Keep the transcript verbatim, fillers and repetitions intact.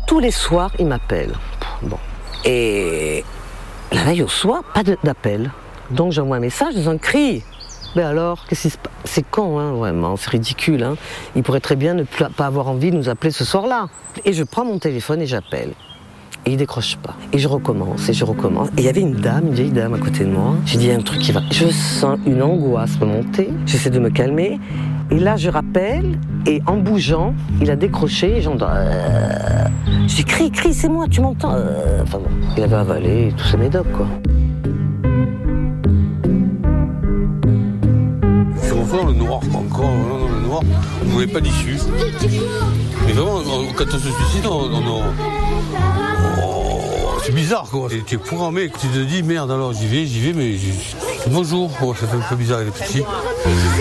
tous les soirs, il m'appelle. Bon. Et la veille au soir, pas de, d'appel. Donc j'envoie un message dans un cri. Mais alors, qu'est-ce qui se passe ? C'est con, hein, vraiment, c'est ridicule. Hein. Il pourrait très bien ne pas avoir envie de nous appeler ce soir-là. Et je prends mon téléphone et j'appelle. Et il décroche pas. Et je recommence, et je recommence. Et il y avait une dame, une vieille dame à côté de moi. J'ai dit, il y a un truc qui va. Je sens une angoisse me monter. J'essaie de me calmer. Et là, je rappelle, et en bougeant, il a décroché, et j'entends... Euh... Je dis, crie, crie, c'est moi, tu m'entends euh... Enfin bon, il avait avalé tous ses médocs, quoi. Sur le fond, le noir, encore, hein, dans le noir, on ne voulait pas d'issue. Mais vraiment, quand on se suicide, on... on, on... Oh, c'est bizarre, quoi. Et tu es programmé, tu te dis, merde, alors j'y vais, j'y vais, mais... J'y... Bonjour, oh, ça fait un peu bizarre, les petits.